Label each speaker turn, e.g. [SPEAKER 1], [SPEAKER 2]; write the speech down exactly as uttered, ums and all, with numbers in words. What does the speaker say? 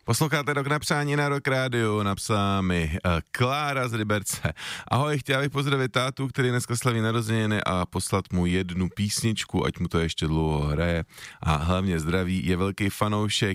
[SPEAKER 1] Posloucháte Rok na přání na Rock Rádiu, napsala mi uh, Klára z Liberce. Ahoj, chtěla bych pozdravit tátu, který dneska slaví narozeniny a poslat mu jednu písničku, ať mu to ještě dlouho hraje a hlavně zdraví, je velký fanoušek